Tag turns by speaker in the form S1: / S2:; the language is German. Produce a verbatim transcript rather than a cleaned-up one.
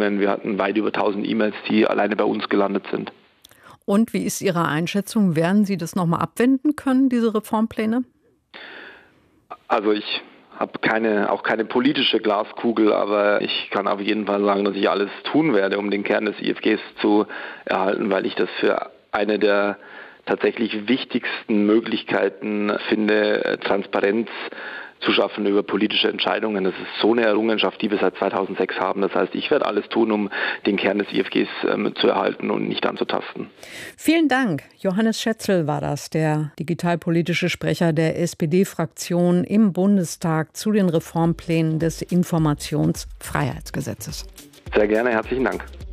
S1: Rückmeldungen. Wir hatten weit über tausend E-Mails, die alleine bei uns gelandet sind.
S2: Und wie ist Ihre Einschätzung? Werden Sie das nochmal abwenden können, diese Reformpläne?
S1: Also ich habe keine, auch keine politische Glaskugel, aber ich kann auf jeden Fall sagen, dass ich alles tun werde, um den Kern des I F Gs zu erhalten, weil ich das für eine der tatsächlich wichtigsten Möglichkeiten finde, Transparenz zu schaffen über politische Entscheidungen. Das ist so eine Errungenschaft, die wir seit zweitausendsechs haben. Das heißt, ich werde alles tun, um den Kern des I F Gs ähm, zu erhalten und nicht anzutasten.
S2: Vielen Dank. Johannes Schätzl war das, der digitalpolitische Sprecher der S P D-Fraktion im Bundestag zu den Reformplänen des Informationsfreiheitsgesetzes.
S1: Sehr gerne, herzlichen Dank.